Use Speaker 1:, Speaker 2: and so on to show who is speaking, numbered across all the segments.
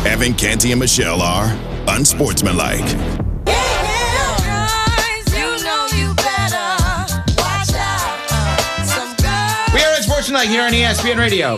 Speaker 1: Evan, Canty, and Michelle are unsportsmanlike.
Speaker 2: We are unsportsmanlike here on ESPN Radio.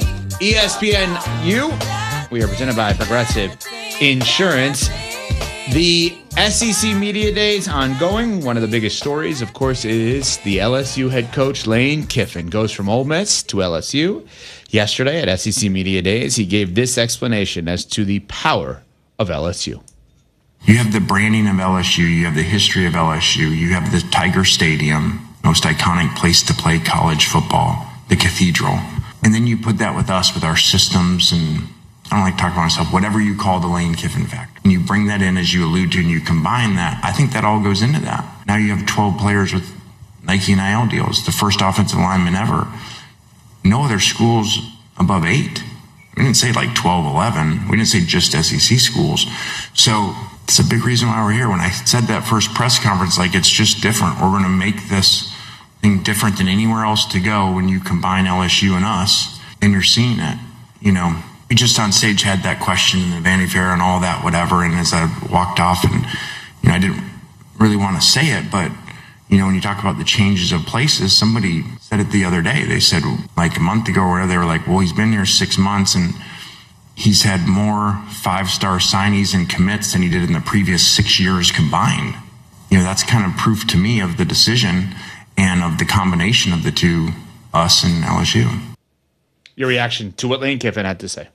Speaker 2: ESPNU. We are presented by Progressive Insurance. The SEC Media Days ongoing. One of the biggest stories, of course, is the LSU head coach Lane Kiffin goes from Ole Miss to LSU. Yesterday at SEC Media Days, he gave this explanation as to the power of LSU.
Speaker 3: You have the branding of LSU. You have the history of LSU. You have the Tiger Stadium, most iconic place to play college football, the Cathedral. And then you put that with us, with our systems, and I don't like talking about myself, whatever you call the Lane Kiffin factor. And you bring that in, as you allude to, and you combine that. I think that all goes into that. Now you have 12 players with Nike NIL deals, the first offensive lineman ever. No other schools above 8. We didn't say like 12, 11. We didn't say just SEC schools. So it's a big reason why we're here. When I said that first press conference, like, it's just different. We're going to make this thing different than anywhere else to go when you combine LSU and us, and you're seeing it. You know, we just on stage had that question in the Vanity Fair and all that, whatever. And as I walked off, and, you know, I didn't really want to say it, but, you know, when you talk about the changes of places, somebody said it the other day. They said, like a month ago, where they were like, well, he's been here 6 months and he's had more 5-star signees and commits than he did in the previous 6 years combined. You know, that's kind of proof to me of the decision and of the combination of the two, us and LSU.
Speaker 2: Your reaction to what Lane Kiffin had to say.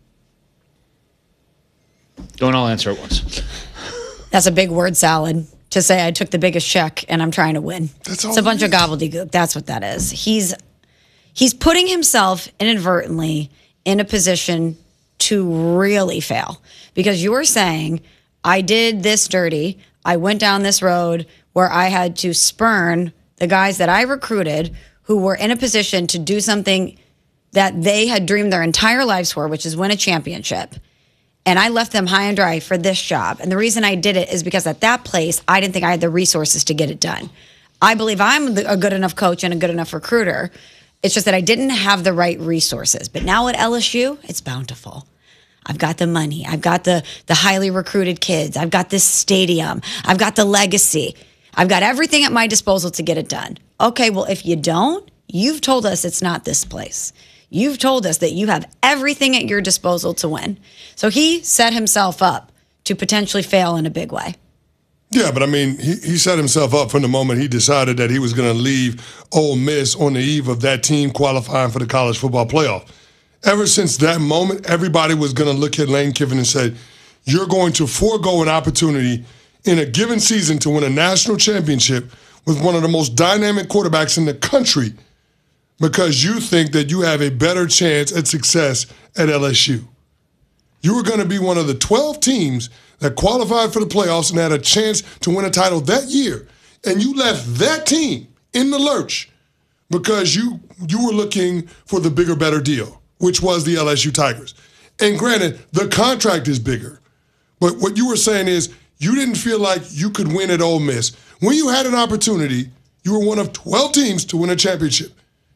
Speaker 2: Don't all answer at once.
Speaker 4: That's a big word salad to say I took the biggest check and I'm trying to win. It's a bunch of gobbledygook. That's what that is. He's putting himself inadvertently in a position to really fail, because you're saying, I did this dirty. I went down this road where I had to spurn the guys that I recruited who were in a position to do something that they had dreamed their entire lives for, which is win a championship. And I left them high and dry for this job. And the reason I did it is because at that place, I didn't think I had the resources to get it done. I believe I'm a good enough coach and a good enough recruiter. It's just that I didn't have the right resources. But now at LSU, it's bountiful. I've got the money. I've got the highly recruited kids. I've got this stadium. I've got the legacy. I've got everything at my disposal to get it done. Okay, well, if you don't, you've told us it's not this place. You've told us that you have everything at your disposal to win. So he set himself up to potentially fail in a big way.
Speaker 5: Yeah, but I mean, he set himself up from the moment he decided that he was going to leave Ole Miss on the eve of that team qualifying for the college football playoff. Ever since that moment, everybody was going to look at Lane Kiffin and say, you're going to forego an opportunity in a given season to win a national championship with one of the most dynamic quarterbacks in the country because you think that you have a better chance at success at LSU. You were going to be one of the 12 teams that qualified for the playoffs and had a chance to win a title that year. And you left that team in the lurch because you were looking for the bigger, better deal, which was the LSU Tigers. And granted, the contract is bigger. But what you were saying is you didn't feel like you could win at Ole Miss. When you had an opportunity, you were one of 12 teams to win a championship.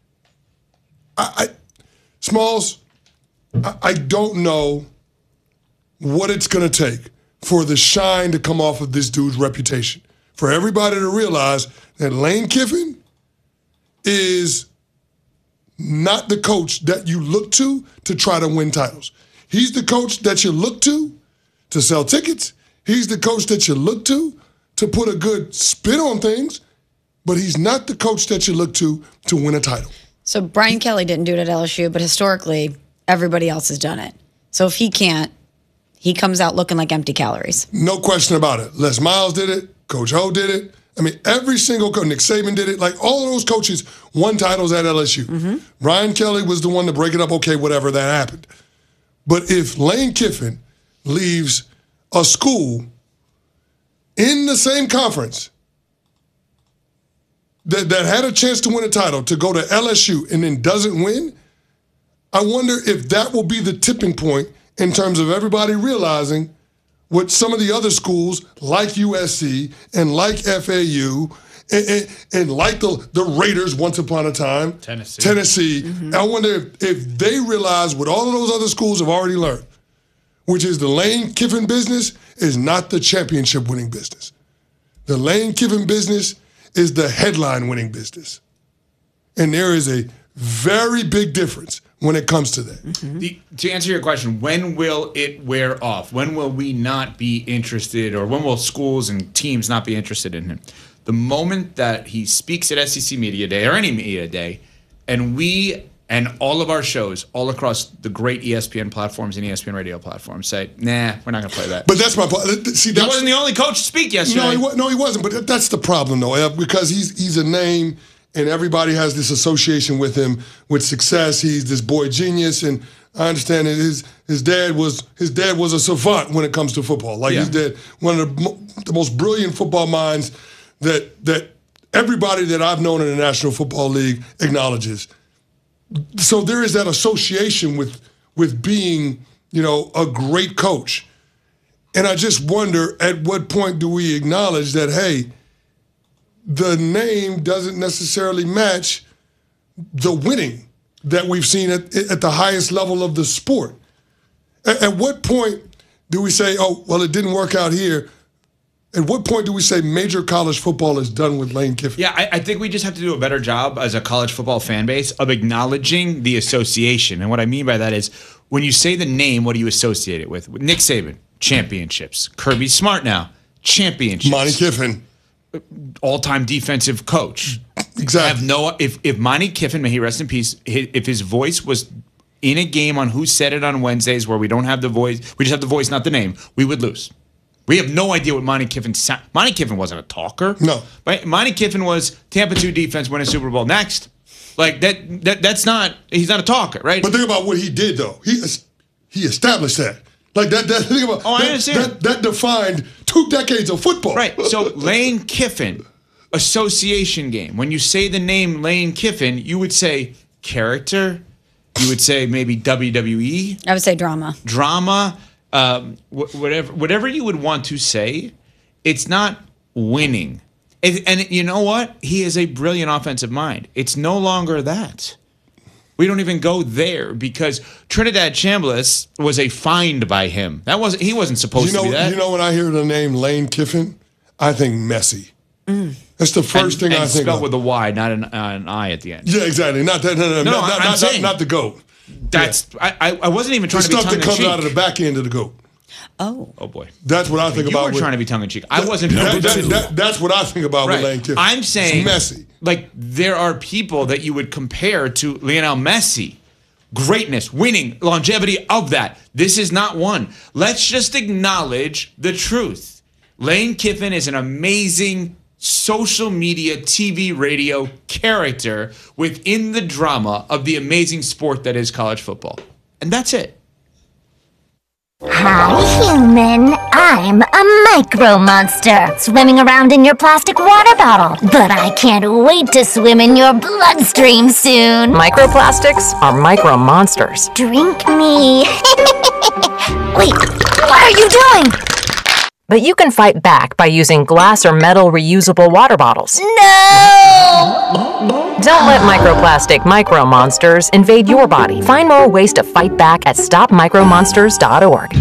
Speaker 5: Smalls, I don't know what it's going to take for the shine to come off of this dude's reputation. For everybody to realize that Lane Kiffin is not the coach that you look to try to win titles. He's the coach that you look to sell tickets. He's the coach that you look to put a good spin on things, but he's not the coach that you look to win a title.
Speaker 4: So Brian Kelly didn't do it at LSU, but historically, everybody else has done it. So if he can't, he comes out looking like empty calories.
Speaker 5: No question about it. Les Miles did it. Coach Ho did it. I mean, every single coach, Nick Saban did it. Like, all of those coaches won titles at LSU. Mm-hmm. Brian Kelly was the one to break it up. Okay, whatever, that happened. But if Lane Kiffin leaves a school in the same conference that had a chance to win a title to go to LSU and then doesn't win, I wonder if that will be the tipping point in terms of everybody realizing what some of the other schools like USC and like FAU and like the Raiders once upon a time, Tennessee. Mm-hmm. I wonder if they realize what all of those other schools have already learned, which is the Lane Kiffin business, is not the championship winning business. The Lane Kiffin business is the headline winning business. And there is a very big difference when it comes to that.
Speaker 2: Mm-hmm. To answer your question, when will it wear off? When will we not be interested, or when will schools and teams not be interested in him? The moment that he speaks at SEC Media Day or any media day, and we and all of our shows all across the great ESPN platforms and ESPN radio platforms say, nah, we're not going to play that.
Speaker 5: But that's my point. See,
Speaker 2: he wasn't the only coach to speak yesterday.
Speaker 5: No, he wasn't. But that's the problem, though, because he's a name, and everybody has this association with him with success. He's this boy genius, and I understand that his dad was a savant when it comes to football. Like his dad, one of the most brilliant football minds that everybody that I've known in the National Football League acknowledges. So there is that association with being, a great coach. And I just wonder, at what point do we acknowledge that, hey, the name doesn't necessarily match the winning that we've seen at the highest level of the sport? At what point do we say, oh, well, it didn't work out here? At what point do we say major college football is done with Lane Kiffin?
Speaker 2: Yeah, I think we just have to do a better job as a college football fan base of acknowledging the association. And what I mean by that is when you say the name, what do you associate it with? Nick Saban, championships. Kirby Smart now, championships.
Speaker 5: Monty Kiffin.
Speaker 2: All-time defensive coach.
Speaker 5: Exactly.
Speaker 2: If Monty Kiffin, may he rest in peace, if his voice was in a game on Who Said It on Wednesdays where we don't have the voice, we just have the voice, not the name, we would lose. We have no idea what Monty Kiffin sound. Monty Kiffin wasn't a talker.
Speaker 5: No.
Speaker 2: Right? Monty Kiffin was Tampa 2 defense winning Super Bowl. Next. Like that's not, he's not a talker, right?
Speaker 5: But think about what he did though. He established that. Like that think about
Speaker 2: I understand.
Speaker 5: That defined 2 decades of football.
Speaker 2: Right. So Lane Kiffin, association game. When you say the name Lane Kiffin, you would say character. You would say maybe WWE.
Speaker 4: I would say drama.
Speaker 2: Drama. Whatever you would want to say, it's not winning. And you know what? He is a brilliant offensive mind. It's no longer that. We don't even go there because Trinidad Chambliss was a find by him. He wasn't supposed to be that.
Speaker 5: You know, when I hear the name Lane Kiffin, I think Messi. That's the first thing I think
Speaker 2: spelled
Speaker 5: of.
Speaker 2: with a Y, not an I at the end.
Speaker 5: Yeah, exactly. Not that. Not the GOAT.
Speaker 2: That's I wasn't even trying to be tongue in cheek.
Speaker 5: The stuff that comes out of the back end of the GOAT.
Speaker 4: Oh
Speaker 2: boy.
Speaker 5: That's what I think about.
Speaker 2: You were trying to be tongue in cheek. I wasn't.
Speaker 5: That's what I think about with Lane Kiffin.
Speaker 2: I'm saying
Speaker 5: it's Messi.
Speaker 2: Like there are people that you would compare to Lionel Messi. Greatness, winning, longevity of that. This is not one. Let's just acknowledge the truth. Lane Kiffin is an amazing social media, TV, radio character within the drama of the amazing sport that is college football. And that's it.
Speaker 6: Hi, human. I'm a micro monster swimming around in your plastic water bottle. But I can't wait to swim in your bloodstream soon.
Speaker 7: Microplastics are micro monsters.
Speaker 6: Drink me. Wait, what are you doing?
Speaker 7: But you can fight back by using glass or metal reusable water bottles.
Speaker 6: No!
Speaker 7: Don't let microplastic micro monsters invade your body. Find more ways to fight back at stopmicromonsters.org.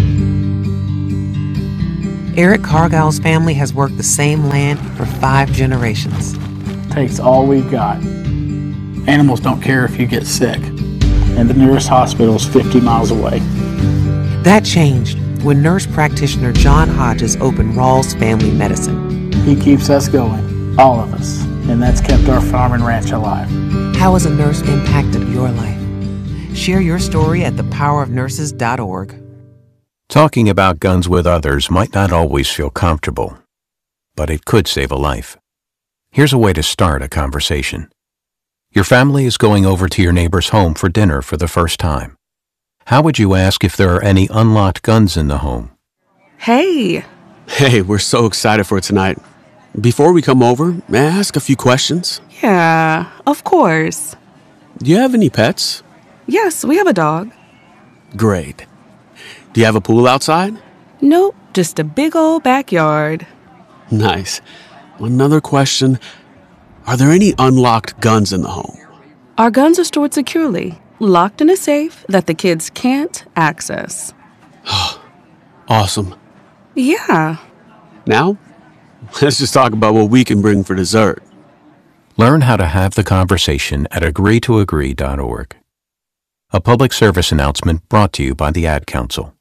Speaker 8: Eric Cargill's family has worked the same land for 5 generations.
Speaker 9: Takes all we've got. Animals don't care if you get sick, and the nearest hospital is 50 miles away.
Speaker 8: That changed when nurse practitioner John Hodges opened Rawls Family Medicine.
Speaker 9: He keeps us going, all of us, and that's kept our farm and ranch alive.
Speaker 8: How has a nurse impacted your life? Share your story at thepowerofnurses.org.
Speaker 10: Talking about guns with others might not always feel comfortable, but it could save a life. Here's a way to start a conversation. Your family is going over to your neighbor's home for dinner for the first time. How would you ask if there are any unlocked guns in the home?
Speaker 11: Hey, we're so excited for tonight. Before we come over, may I ask a few questions?
Speaker 12: Yeah, of course.
Speaker 11: Do you have any pets?
Speaker 12: Yes, we have a dog.
Speaker 11: Great. Do you have a pool outside?
Speaker 12: Nope, just a big old backyard.
Speaker 11: Nice. Another question. Are there any unlocked guns in the home?
Speaker 12: Our guns are stored securely, locked in a safe that the kids can't access.
Speaker 11: Awesome.
Speaker 12: Yeah.
Speaker 11: Now, let's just talk about what we can bring for dessert.
Speaker 10: Learn how to have the conversation at agreetoagree.org. A public service announcement brought to you by the Ad Council.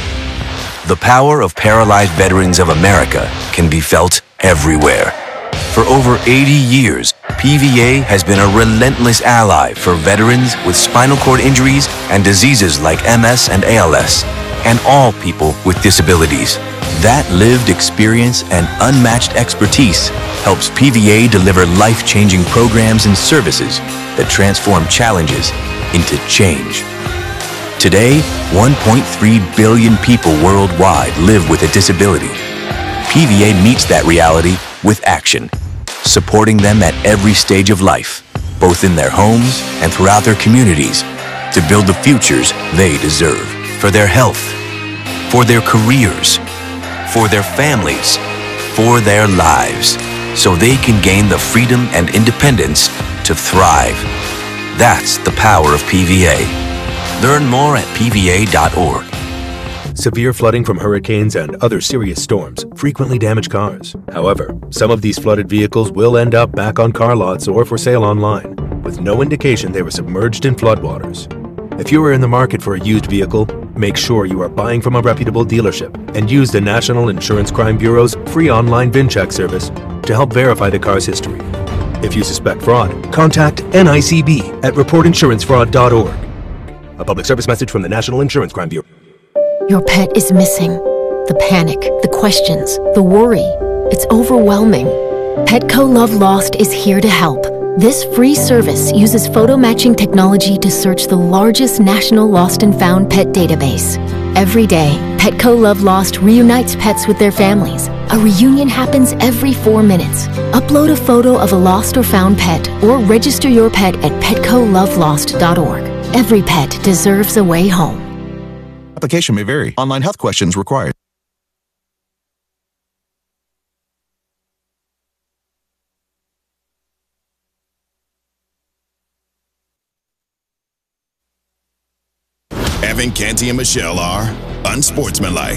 Speaker 13: The power of Paralyzed Veterans of America can be felt everywhere. For over 80 years, PVA has been a relentless ally for veterans with spinal cord injuries and diseases like MS and ALS, and all people with disabilities. That lived experience and unmatched expertise helps PVA deliver life-changing programs and services that transform challenges into change. Today, 1.3 billion people worldwide live with a disability. PVA meets that reality with action, supporting them at every stage of life, both in their homes and throughout their communities, to build the futures they deserve for their health, for their careers, for their families, for their lives, so they can gain the freedom and independence to thrive. That's the power of PVA. Learn more at pva.org.
Speaker 14: Severe flooding from hurricanes and other serious storms frequently damage cars. However, some of these flooded vehicles will end up back on car lots or for sale online, with no indication they were submerged in floodwaters. If you are in the market for a used vehicle, make sure you are buying from a reputable dealership and use the National Insurance Crime Bureau's free online VIN check service to help verify the car's history. If you suspect fraud, contact NICB at reportinsurancefraud.org. A public service message from the National Insurance Crime Bureau.
Speaker 15: Your pet is missing. The panic, the questions, the worry. It's overwhelming. Petco Love Lost is here to help. This free service uses photo matching technology to search the largest national lost and found pet database. Every day, Petco Love Lost reunites pets with their families. A reunion happens every 4 minutes. Upload a photo of a lost or found pet or register your pet at petcolovelost.org. Every pet deserves a way home.
Speaker 1: Application may vary. Online health questions required. Evan, Canty, and Michelle are unsportsmanlike.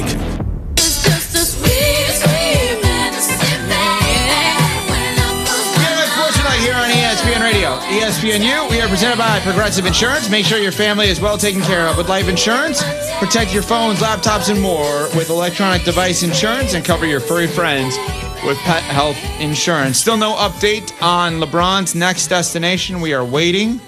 Speaker 2: Here on ESPN Radio, ESPNU, we are presented by Progressive Insurance. Make sure your family is well taken care of with life insurance. Protect your phones, laptops, and more with electronic device insurance, and cover your furry friends with pet health insurance. Still no update on LeBron's next destination. We are waiting.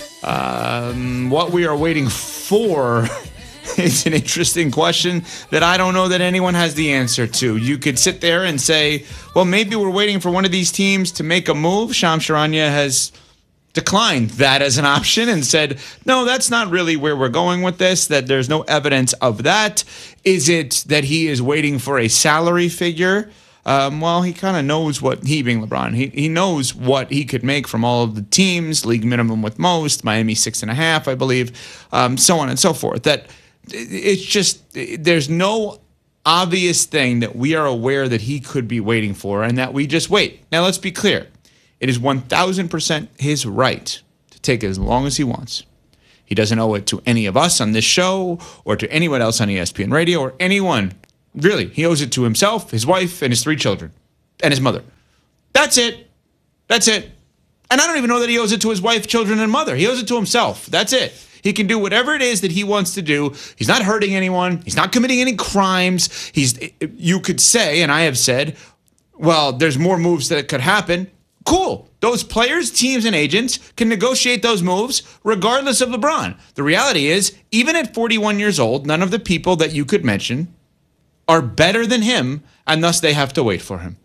Speaker 2: What we are waiting for is an interesting question that I don't know that anyone has the answer to. You could sit there and say, well, maybe we're waiting for one of these teams to make a move. Shams Charania has declined that as an option and said, no, that's not really where we're going with this, that there's no evidence of that. Is it that he is waiting for a salary figure? Well, he kind of knows what, he being LeBron, he knows what he could make from all of the teams, league minimum with most, Miami 6.5, I believe, so on and so forth. That it's just, there's no obvious thing that we are aware that he could be waiting for, and that we just wait. Now, let's be clear. It is 1,000% his right to take as long as he wants. He doesn't owe it to any of us on this show or to anyone else on ESPN Radio or anyone. Really, he owes it to himself, his wife, and his 3 children, and his mother. That's it. That's it. And I don't even know that he owes it to his wife, children, and mother. He owes it to himself. That's it. He can do whatever it is that he wants to do. He's not hurting anyone. He's not committing any crimes. You could say, and I have said, well, there's more moves that could happen. Cool. Those players, teams, and agents can negotiate those moves regardless of LeBron. The reality is, even at 41 years old, none of the people that you could mention are better than him, and thus they have to wait for him.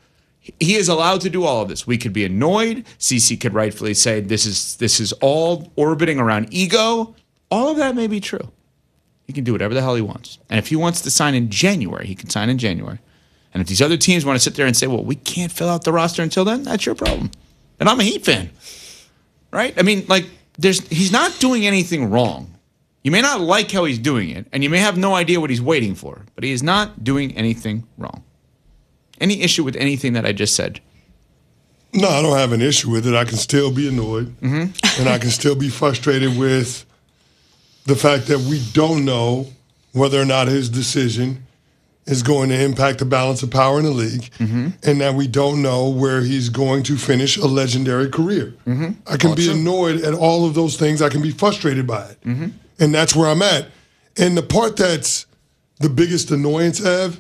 Speaker 2: He is allowed to do all of this. We could be annoyed. CC could rightfully say this is all orbiting around ego. All of that may be true. He can do whatever the hell he wants. And if he wants to sign in January, he can sign in January. And if these other teams want to sit there and say, well, we can't fill out the roster until then, that's your problem. And I'm a Heat fan, right? I mean, like, he's not doing anything wrong. You may not like how he's doing it, and you may have no idea what he's waiting for, but he is not doing anything wrong. Any issue with anything that I just said?
Speaker 5: No, I don't have an issue with it. I can still be annoyed, and I can still be frustrated with the fact that we don't know whether or not his decision is going to impact the balance of power in the league, and that we don't know where he's going to finish a legendary career. I can be annoyed at all of those things. I can be frustrated by it. And that's where I'm at. And the part that's the biggest annoyance, Ev,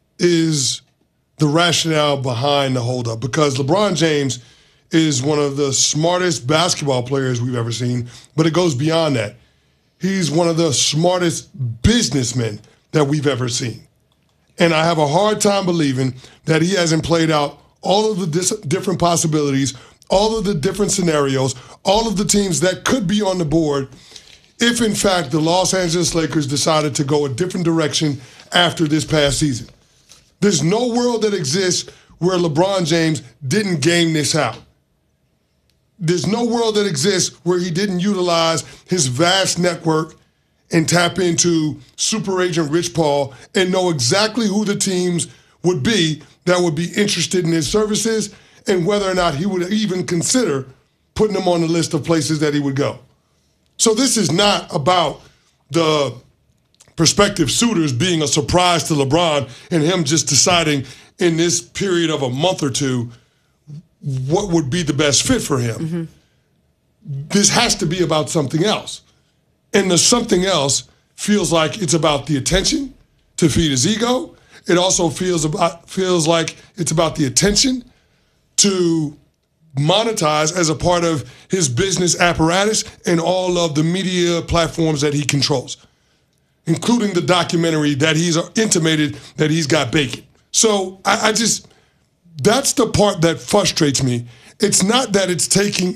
Speaker 5: is the rationale behind the holdup. Because LeBron James is one of the smartest basketball players we've ever seen, but it goes beyond that. He's one of the smartest businessmen that we've ever seen. And I have a hard time believing that he hasn't played out all of the different possibilities, all of the different scenarios, all of the teams that could be on the board if, in fact, the Los Angeles Lakers decided to go a different direction after this past season. There's no world that exists where LeBron James didn't game this out. There's no world that exists where he didn't utilize his vast network and tap into super agent Rich Paul and know exactly who the teams would be that would be interested in his services and whether or not he would even consider putting him on the list of places that he would go. So this is not about the prospective suitors being a surprise to LeBron and him just deciding in this period of a month or two what would be the best fit for him. This has to be about something else. And the something else feels like it's about the attention to feed his ego. It also feels like it's about the attention to monetize as a part of his business apparatus and all of the media platforms that he controls, including the documentary that he's intimated that he's got bacon. So I just, that's the part that frustrates me. It's not that it's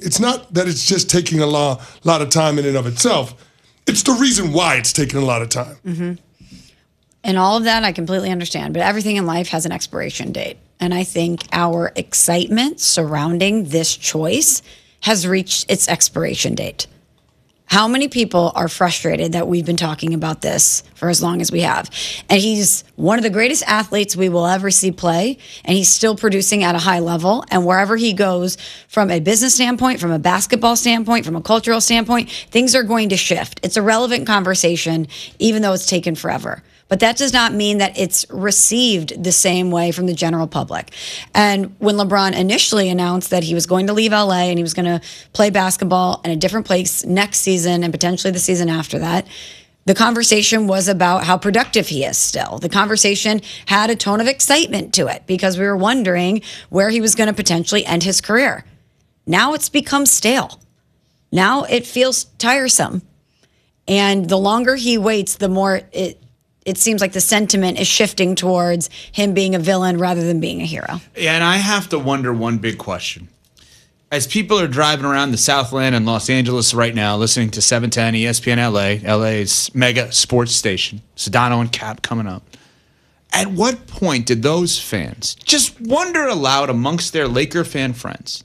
Speaker 5: just taking a lot of time in and of itself. It's the reason why it's taking a lot of time.
Speaker 4: And all of that I completely understand, but everything in life has an expiration date. And I think our excitement surrounding this choice has reached its expiration date. How many people are frustrated that we've been talking about this for as long as we have? And he's one of the greatest athletes we will ever see play, and he's still producing at a high level. And wherever he goes, from a business standpoint, from a basketball standpoint, from a cultural standpoint, things are going to shift. It's a relevant conversation, even though it's taken forever. But that does not mean that it's received the same way from the general public. And when LeBron initially announced that he was going to leave LA and he was going to play basketball in a different place next season and potentially the season after that, the conversation was about how productive he is still. The conversation had a tone of excitement to it because we were wondering where he was going to potentially end his career. Now it's become stale. Now it feels tiresome. And the longer he waits, the more it seems like the sentiment is shifting towards him being a villain rather than being a hero.
Speaker 2: Yeah, and I have to wonder one big question. As people are driving around the Southland and Los Angeles right now, listening to 710 ESPN LA, LA's mega sports station, Sedano and Cap coming up, at what point did those fans just wonder aloud amongst their Laker fan friends,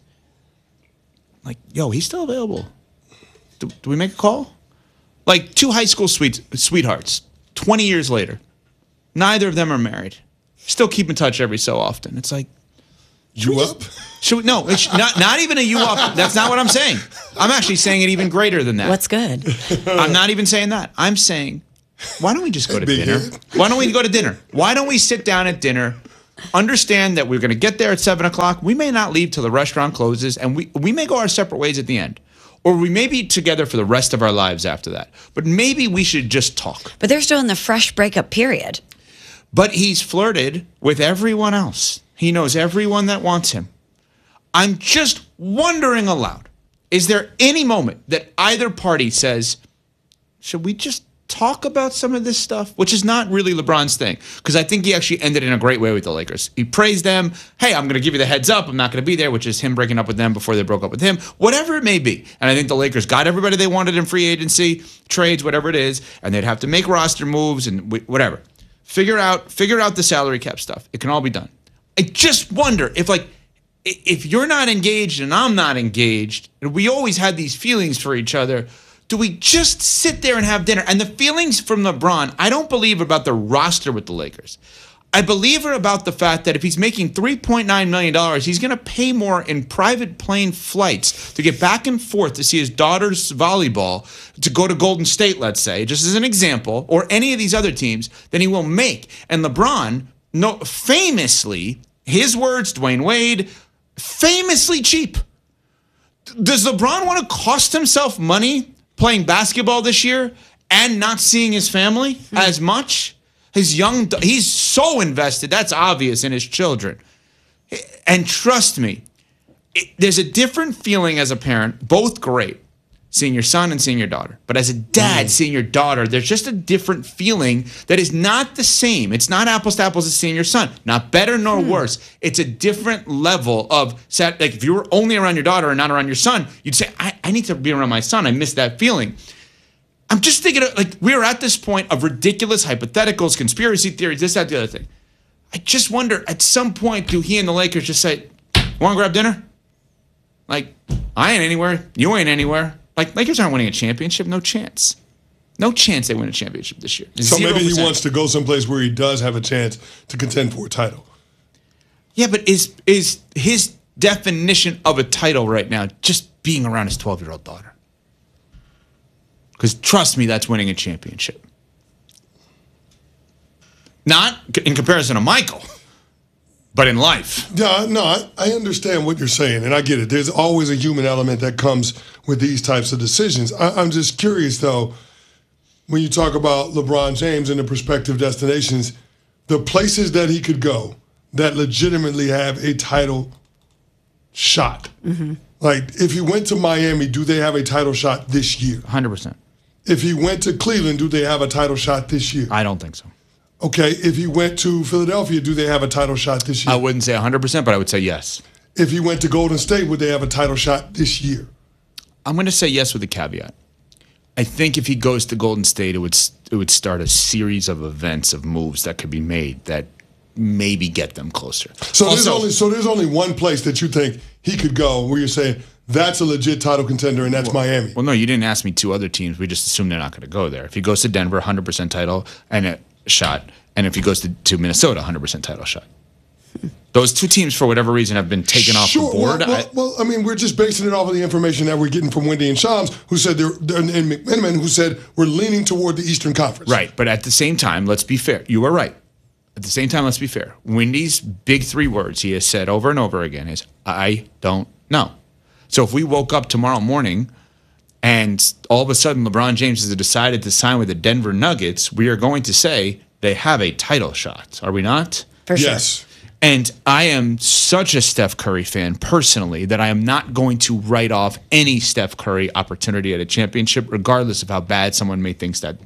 Speaker 2: like, yo, he's still available? Do we make a call? Like two high school sweethearts, 20 years later, neither of them are married. Still keep in touch every so often. It's like,
Speaker 5: you up?
Speaker 2: No, it's not even a you up. That's not what I'm saying. I'm actually saying it even greater than that.
Speaker 4: What's good?
Speaker 2: I'm not even saying that. I'm saying, why don't we just go to dinner? Why don't we go to dinner? Why don't we sit down at dinner, understand that we're going to get there at 7 o'clock. We may not leave till the restaurant closes, and we may go our separate ways at the end. Or we may be together for the rest of our lives after that. But maybe we should just talk.
Speaker 4: But they're still in the fresh breakup period.
Speaker 2: But he's flirted with everyone else. He knows everyone that wants him. I'm just wondering aloud, is there any moment that either party says, should we just talk about some of this stuff? Which is not really LeBron's thing, because I think he actually ended in a great way with the Lakers. He praised them. Hey, I'm going to give you the heads up. I'm not going to be there, which is him breaking up with them before they broke up with him. Whatever it may be. And I think the Lakers got everybody they wanted in free agency, trades, whatever it is, and they'd have to make roster moves and whatever. Figure out the salary cap stuff. It can all be done. I just wonder if you're not engaged and I'm not engaged, and we always had these feelings for each other, do we just sit there and have dinner? And the feelings from LeBron, I don't believe about the roster with the Lakers. I believe her about the fact that if he's making $3.9 million, he's going to pay more in private plane flights to get back and forth to see his daughter's volleyball, to go to Golden State, let's say, just as an example, or any of these other teams, than he will make. And LeBron, famously, his words, Dwayne Wade, famously cheap. Does LeBron want to cost himself money playing basketball this year and not seeing his family as much? He's so invested. That's obvious in his children. And trust me, there's a different feeling as a parent, both great, seeing your son and seeing your daughter. But as a dad, seeing your daughter, there's just a different feeling that is not the same. It's not apples to apples as seeing your son. Not better nor worse. It's a different level of, like if you were only around your daughter and not around your son, you'd say, I need to be around my son. I miss that feeling. I'm just thinking, like, we're at this point of ridiculous hypotheticals, conspiracy theories, this, that, the other thing. I just wonder, at some point, do he and the Lakers just say, want to grab dinner? Like, I ain't anywhere. You ain't anywhere. Like, Lakers aren't winning a championship. No chance. No chance they win a championship this year.
Speaker 5: So
Speaker 2: 0%.
Speaker 5: maybe he wants to go someplace where he does have a chance to contend for a title.
Speaker 2: Yeah, but is his definition of a title right now just being around his 12-year-old daughter? Because trust me, that's winning a championship. Not in comparison to Michael, but in life.
Speaker 5: Yeah, no, I understand what you're saying, and I get it. There's always a human element that comes with these types of decisions. I'm just curious, though, when you talk about LeBron James and the prospective destinations, the places that he could go that legitimately have a title shot. Mm-hmm. Like, if he went to Miami, do they have a title shot this year?
Speaker 2: 100%.
Speaker 5: If he went to Cleveland, do they have a title shot this year?
Speaker 2: I don't think so.
Speaker 5: Okay, if he went to Philadelphia, do they have a title shot this year?
Speaker 2: I wouldn't say 100%, but I would say yes.
Speaker 5: If he went to Golden State, would they have a title shot this year?
Speaker 2: I'm going to say yes with a caveat. I think if he goes to Golden State, it would start a series of events, of moves that could be made that maybe get them closer.
Speaker 5: So there's only one place that you think he could go where you're saying that's a legit title contender, and that's Miami.
Speaker 2: Well, no, you didn't ask me two other teams. We just assumed they're not going to go there. If he goes to Denver, 100% title and a shot. And if he goes to Minnesota, 100% title shot. Those two teams, for whatever reason, have been taken off the board.
Speaker 5: Well, I mean, we're just basing it off of the information that we're getting from Wendy and Shams, who said and McMenamin, who said we're leaning toward the Eastern Conference.
Speaker 2: Right, but at the same time, let's be fair. You are right. At the same time, let's be fair. Wendy's big three words he has said over and over again is, I don't know. So if we woke up tomorrow morning and all of a sudden LeBron James has decided to sign with the Denver Nuggets, we are going to say they have a title shot. Are we not?
Speaker 4: For sure.
Speaker 5: Yes.
Speaker 2: And I am such a Steph Curry fan personally that I am not going to write off any Steph Curry opportunity at a championship, regardless of how bad someone may think that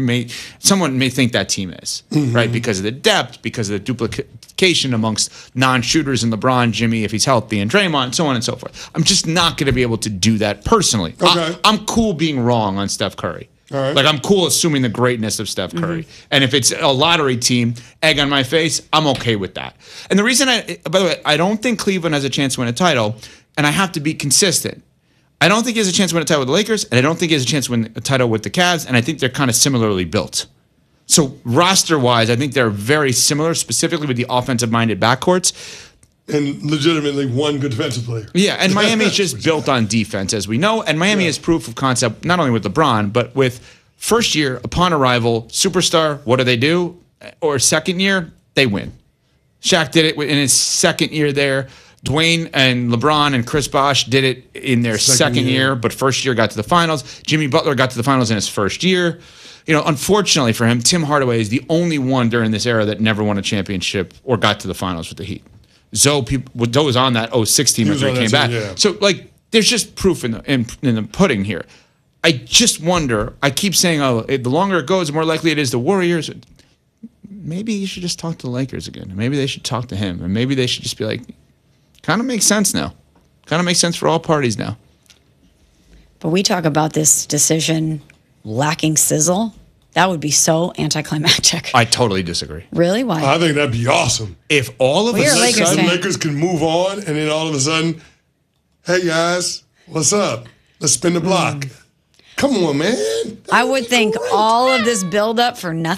Speaker 2: team is, right? Because of the depth, because of the duplication amongst non-shooters in LeBron, Jimmy, if he's healthy, and Draymond, so on and so forth. I'm just not going to be able to do that personally.
Speaker 5: Okay.
Speaker 2: I'm cool being wrong on Steph Curry.
Speaker 5: All right.
Speaker 2: Like, I'm cool assuming the greatness of Steph Curry. And if it's a lottery team, egg on my face, I'm okay with that. And the reason by the way, I don't think Cleveland has a chance to win a title, and I have to be consistent. I don't think he has a chance to win a title with the Lakers, and I don't think he has a chance to win a title with the Cavs, and I think they're kind of similarly built. So roster-wise, I think they're very similar, specifically with the offensive-minded backcourts.
Speaker 5: And legitimately one good defensive player.
Speaker 2: Yeah, and Miami is just built on defense, as we know. And Miami is proof of concept, not only with LeBron, but with first year, upon arrival, superstar, what do? Or second year, they win. Shaq did it in his second year there. Dwayne and LeBron and Chris Bosh did it in their second year, but first year got to the finals. Jimmy Butler got to the finals in his first year. You know, unfortunately for him, Tim Hardaway is the only one during this era that never won a championship or got to the finals with the Heat. Zoe was on that 06 team after he came back. Yeah. So, like, there's just proof in the pudding here. I just wonder, I keep saying, the longer it goes, the more likely it is the Warriors. Maybe you should just talk to the Lakers again. Maybe they should talk to him. And maybe they should just be like, kind of makes sense now. Kind of makes sense for all parties now.
Speaker 4: But we talk about this decision lacking sizzle. That would be so anticlimactic.
Speaker 2: I totally disagree.
Speaker 4: Really? Why?
Speaker 5: I think that'd be awesome.
Speaker 2: If all of a
Speaker 5: sudden Lakers can move on, and then all of a sudden, hey guys, what's up? Let's spin the block. Come on, man.
Speaker 4: I would think all of this build up for nothing.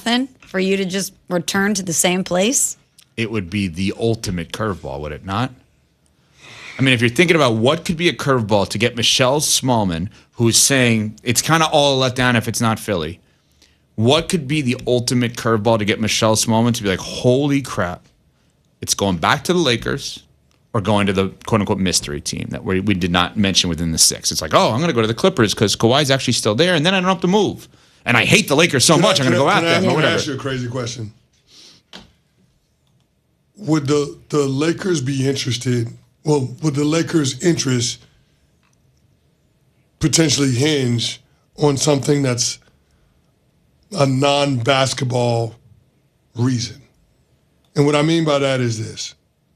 Speaker 4: for you to just return to the same place?
Speaker 2: It would be the ultimate curveball, would it not? I mean, if you're thinking about what could be a curveball to get Michelle Smallman, who's saying it's kind of all let down if it's not Philly, what could be the ultimate curveball to get Michelle Smallman to be like, holy crap, it's going back to the Lakers or going to the quote-unquote mystery team that we did not mention within the 6. It's like, oh, I'm going to go to the Clippers because Kawhi's actually still there, and then I don't have to move. And I hate the Lakers so much, I'm going to go out there.
Speaker 5: I'm going to ask you a crazy question. Would the Lakers be interested? Well, would the Lakers' interest potentially hinge on something that's a non-basketball reason? And what I mean by that is this.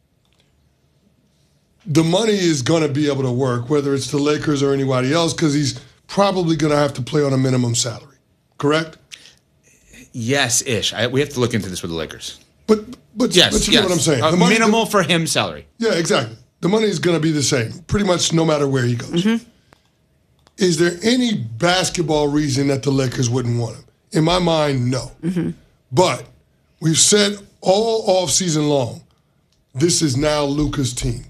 Speaker 5: The money is going to be able to work, whether it's the Lakers or anybody else, because he's probably going to have to play on a minimum salary. Correct?
Speaker 2: Yes-ish. We have to look into this with the Lakers.
Speaker 5: But you get what I'm saying.
Speaker 2: The minimal for him salary.
Speaker 5: Yeah, exactly. The money is going to be the same, pretty much no matter where he goes. Mm-hmm. Is there any basketball reason that the Lakers wouldn't want him? In my mind, no. Mm-hmm. But we've said all offseason long, this is now Luka's team.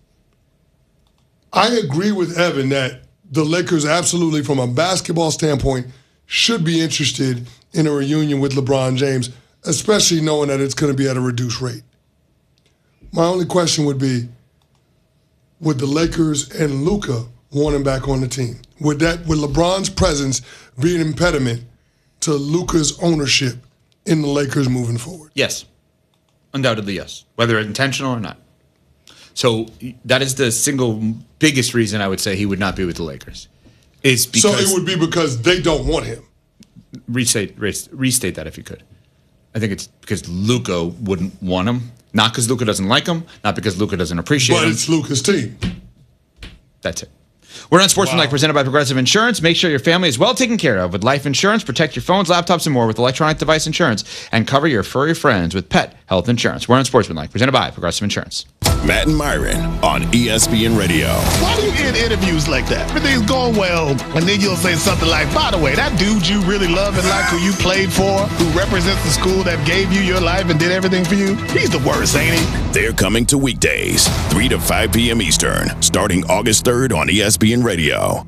Speaker 5: I agree with Evan that the Lakers absolutely, from a basketball standpoint, should be interested in a reunion with LeBron James, especially knowing that it's going to be at a reduced rate. My only question would be, would the Lakers and Luka want him back on the team? Would LeBron's presence be an impediment to Luka's ownership in the Lakers moving forward?
Speaker 2: Yes. Undoubtedly, yes. Whether intentional or not. So that is the single biggest reason I would say he would not be with the Lakers. Is because
Speaker 5: so it would be because they don't want him.
Speaker 2: Restate that if you could. I think it's because Luka wouldn't want him. Not because Luka doesn't like him. Not because Luka doesn't appreciate him.
Speaker 5: But it's Luka's team.
Speaker 2: That's it. We're on Sportsmanlike, presented by Progressive Insurance. Make sure your family is well taken care of with life insurance. Protect your phones, laptops, and more with electronic device insurance. And cover your furry friends with pet health insurance. We're on Sportsmanlike, presented by Progressive Insurance.
Speaker 16: Matt and Myron on ESPN Radio.
Speaker 17: Why do you end interviews like that? Everything's going well, and then you'll say something like, by the way, that dude you really love and like, who you played for, who represents the school that gave you your life and did everything for you, he's the worst, ain't he?
Speaker 16: They're coming to weekdays, 3 to 5 p.m. Eastern, starting August 3rd on ESPN Radio.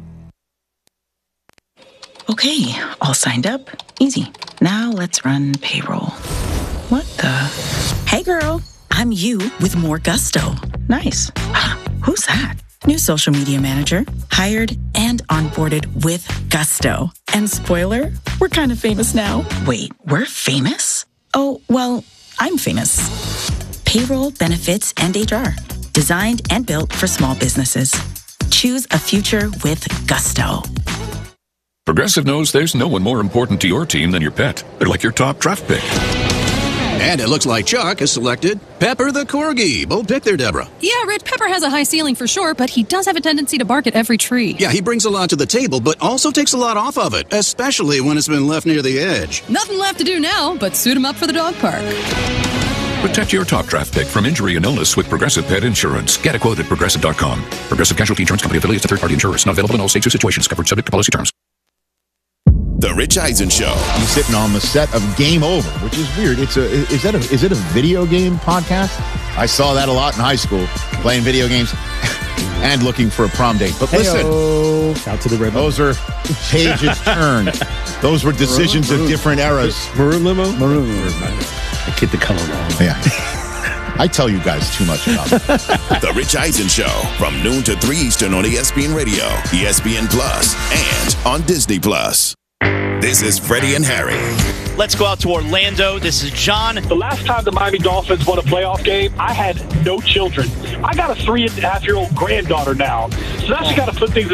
Speaker 18: Okay, all signed up. Easy. Now let's run payroll. What the? Hey, girl. I'm you with more gusto. Nice. Who's that? New social media manager. Hired and onboarded with gusto. And spoiler, we're kind of famous now. Wait, we're famous? Oh, well, I'm famous. Payroll, benefits, and HR. Designed and built for small businesses. Choose a future with gusto.
Speaker 19: Progressive knows there's no one more important to your team than your pet. They're like your top draft pick.
Speaker 20: And it looks like Chuck has selected Pepper the Corgi. Bold pick there, Deborah.
Speaker 21: Yeah, Rich, Pepper has a high ceiling for sure, but he does have a tendency to bark at every tree.
Speaker 20: Yeah, he brings a lot to the table, but also takes a lot off of it, especially when it's been left near the edge.
Speaker 21: Nothing left to do now but suit him up for the dog park.
Speaker 19: Protect your top draft pick from injury and illness with Progressive Pet Insurance. Get a quote at Progressive.com. Progressive Casualty Insurance Company affiliates of third-party insurers. Not available in all states or situations. Covered subject to policy terms.
Speaker 16: The Rich Eisen Show.
Speaker 22: He's sitting on the set of Game Over, which is weird. Is it a video game podcast? I saw that a lot in high school, playing video games and looking for a prom date. But listen,
Speaker 23: out to the red.
Speaker 22: Those are pages turned. Those were decisions of different eras.
Speaker 23: Maroon limo. I get the color wrong.
Speaker 22: Yeah. I tell you guys too much about it.
Speaker 16: The Rich Eisen Show from noon to 3 Eastern on ESPN Radio, ESPN Plus, and on Disney Plus. This is Freddie and Harry.
Speaker 24: Let's go out to Orlando. This is John.
Speaker 25: The last time the Miami Dolphins won a playoff game, I had no children. I got a 3.5-year-old granddaughter now. So that's got to put things